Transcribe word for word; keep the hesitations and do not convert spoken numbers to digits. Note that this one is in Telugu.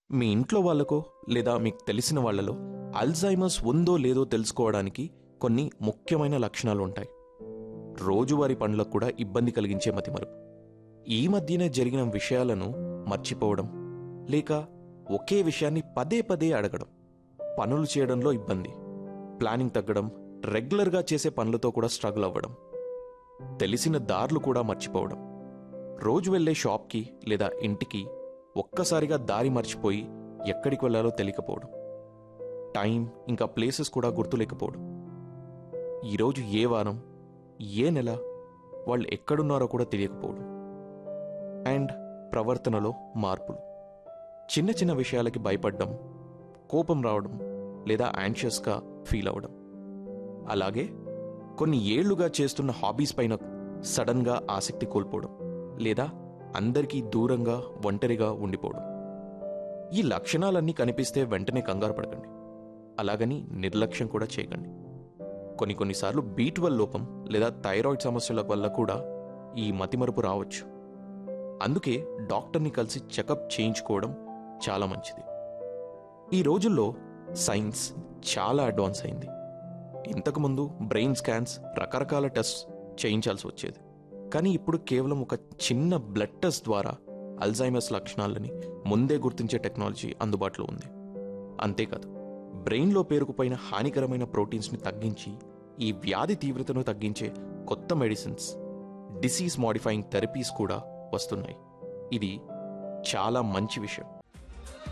మీ ఇంట్లో వాళ్ళకో లేదా మీకు తెలిసిన వాళ్ళలో అల్జైమర్స్ ఉందో లేదో తెలుసుకోవడానికి కొన్ని ముఖ్యమైన లక్షణాలు ఉంటాయి. రోజువారీ పనులకు కూడా ఇబ్బంది కలిగించే మతిమరుపు, ఈ మధ్యనే జరిగిన విషయాలను మర్చిపోవడం, లేక ఒకే విషయాన్ని పదే పదే అడగడం, పనులు చేయడంలో ఇబ్బంది, ప్లానింగ్ తగ్గడం, రెగ్యులర్గా చేసే పనులతో కూడా స్ట్రగుల్ అవ్వడం, తెలిసిన దారులు కూడా మర్చిపోవడం, రోజు వెళ్ళే షాప్కి లేదా ఇంటికి ఒక్కసారిగా దారి మర్చిపోయి ఎక్కడికి వెళ్ళాలో తెలియకపోవడం, టైం ఇంకా ప్లేసెస్ కూడా గుర్తులేకపోవడం, ఈరోజు ఏ వారం ఏ నెల వాళ్ళు ఎక్కడున్నారో కూడా తెలియకపోవడం, అండ్ ప్రవర్తనలో మార్పులు, చిన్న చిన్న విషయాలకి భయపడడం, కోపం రావడం లేదా యాంగ్షియస్గా ఫీల్ అవ్వడం, అలాగే కొన్ని ఏళ్లుగా చేస్తున్న హాబీస్ పైన సడన్గా ఆసక్తి కోల్పోవడం లేదా అందరికీ దూరంగా ఒంటరిగా ఉండిపోవడం. ఈ లక్షణాలన్నీ కనిపిస్తే వెంటనే కంగారు పడకండి, అలాగని నిర్లక్ష్యం కూడా చేయకండి. కొన్ని కొన్నిసార్లు బీ ట్వెల్వ్ లోపం లేదా థైరాయిడ్ సమస్యల వల్ల కూడా ఈ మతిమరుపు రావచ్చు. అందుకే డాక్టర్ని కలిసి చెకప్ చేయించుకోవడం చాలా మంచిది. ఈ రోజుల్లో సైన్స్ చాలా అడ్వాన్స్ అయింది. ఇంతకుముందు బ్రెయిన్ స్కాన్స్, రకరకాల టెస్ట్ చేయించాల్సి వచ్చేది. కానీ ఇప్పుడు కేవలం ఒక చిన్న బ్లడ్ టెస్ట్ ద్వారా అల్జైమర్స్ లక్షణాలని ముందే గుర్తించే టెక్నాలజీ అందుబాటులో ఉంది. అంతేకాదు, బ్రెయిన్లో పేరుకుపోయిన హానికరమైన ప్రోటీన్స్ని తగ్గించి ఈ వ్యాధి తీవ్రతను తగ్గించే కొత్త మెడిసిన్స్, డిసీజ్ మాడిఫైయింగ్ థెరపీస్ కూడా వస్తున్నాయి. ఇది చాలా మంచి విషయం.